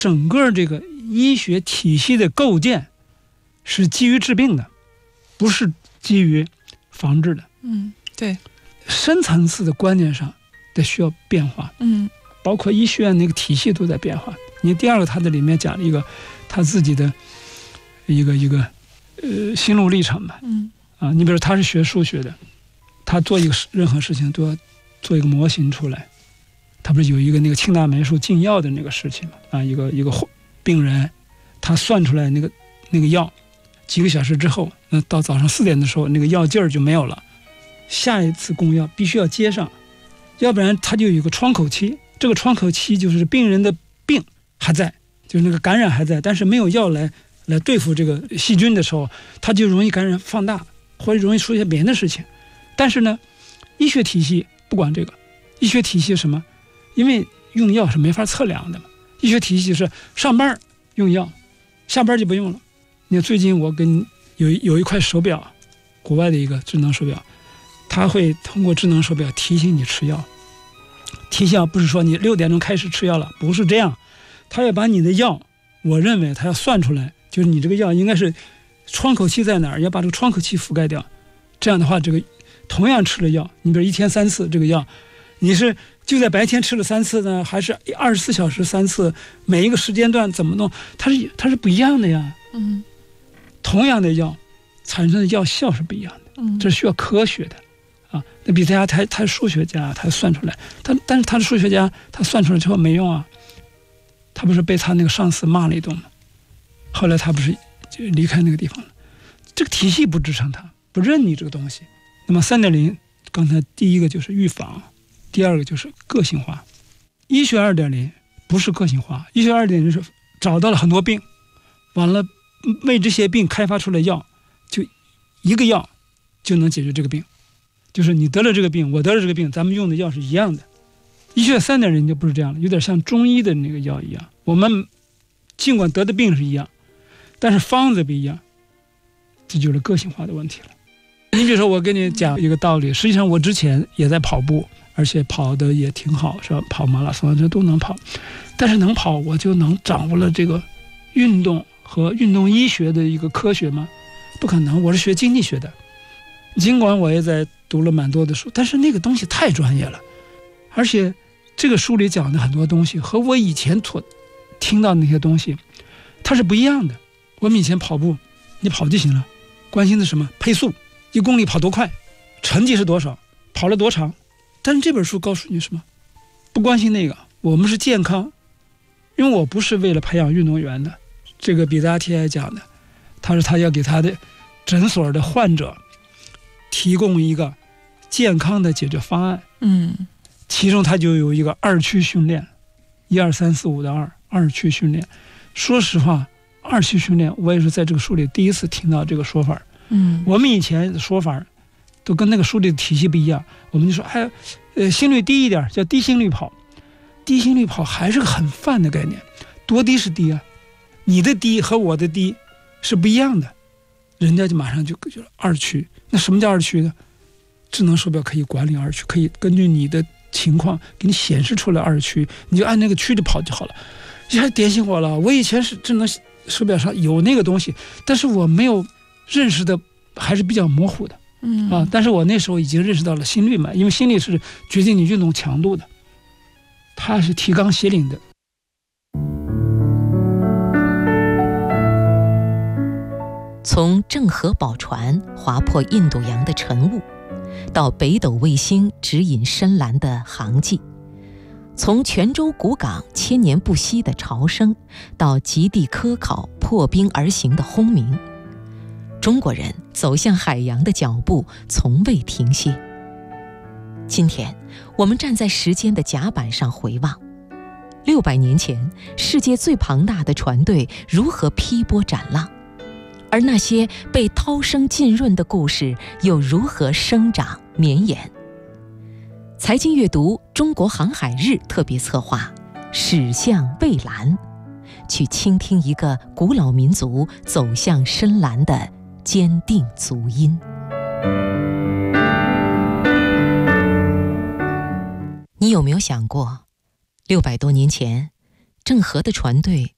整个这个医学体系的构建是基于治病的，不是基于防治的。 对， 深层次的观念上得需要变化。包括医学院那个体系都在变化。你第二个，他在里面讲了一个他自己的一个心路历程嘛。你比如他是学数学的，他做任何事情都要做一个模型出来。他不是有一个那个庆大霉素禁药的那个事情嘛？一个病人，他算出来那个药，几个小时之后，那到早上4点的时候，那个药劲儿就没有了，下一次供药必须要接上，要不然他就有一个窗口期。这个窗口期就是病人的病还在，就是那个感染还在，但是没有药来对付这个细菌的时候，它就容易感染放大，或者容易出现别的事情。但是呢，医学体系不管这个，医学体系什么？因为用药是没法测量的嘛。医学体系是上班用药，下班就不用了。你看最近我跟有一块手表，国外的一个智能手表，它会通过智能手表提醒你吃药。提醒不是说你6点钟开始吃药了，不是这样，他要把你的药，我认为他要算出来，就是你这个药应该是窗口期在哪儿，要把这个窗口期覆盖掉。这样的话，这个同样吃了药，你比如1天3次这个药，你是就在白天吃了3次呢，还是24小时3次？每一个时间段怎么弄？它是不一样的呀。同样的药产生的药效是不一样的。这是需要科学的。那比他是数学家，他算出来，但是他是数学家，他算出来之后没用啊。他不是被他那个上司骂了一顿吗？后来他不是就离开那个地方了。这个体系不支撑他，不认你这个东西。那么3.0，刚才第一个就是预防，第二个就是个性化。医学2.0不是个性化，医学2.0是找到了很多病，完了为这些病开发出来药，就一个药就能解决这个病。就是你得了这个病，我得了这个病，咱们用的药是一样的。医学3.0就不是这样了，有点像中医的那个药一样。我们尽管得的病是一样，但是方子不一样，这就是个性化的问题了。你比如说，我跟你讲一个道理，实际上我之前也在跑步，而且跑的也挺好，是吧？跑马拉松这都能跑，但是能跑我就能掌握了这个运动和运动医学的一个科学吗？不可能，我是学经济学的。尽管我也在读了蛮多的书，但是那个东西太专业了，而且这个书里讲的很多东西和我以前所听到的那些东西它是不一样的。我们以前跑步你跑就行了，关心的什么配速，1公里跑多快，成绩是多少，跑了多长。但是这本书告诉你什么？不关心那个，我们是健康。因为我不是为了培养运动员的，这个比达提埃讲的，他说他要给他的诊所的患者提供一个健康的解决方案。其中他就有一个2区训练，1、2、3、4、5的2区训练。说实话，2区训练我也是在这个书里第一次听到这个说法。我们以前的说法都跟那个书里的体系不一样。我们就说心率低一点叫低心率跑，低心率跑还是个很泛的概念。多低是低啊，你的低和我的低是不一样的，人家就马上就2区。那什么叫2区呢？智能手表可以管理2区，可以根据你的情况给你显示出来2区，你就按那个区的跑就好了。你还点醒我了，我以前是智能手表上有那个东西，但是我没有认识的，还是比较模糊的。但是我那时候已经认识到了心率嘛，因为心率是决定你运动强度的，它是提纲挈领的。 从郑和宝船划破印度洋的晨雾，到北斗卫星指引深蓝的航迹，从泉州古港千年不息的潮声，到极地科考破冰而行的轰鸣，中国人走向海洋的脚步从未停歇。今天我们站在时间的甲板上回望，600年前世界最庞大的船队如何劈波斩浪，而那些被涛声浸润的故事又如何生长绵延。财经阅读中国航海日特别策划驶向蔚蓝，去倾听一个古老民族走向深蓝的坚定足音。你有没有想过，600多年前郑和的船队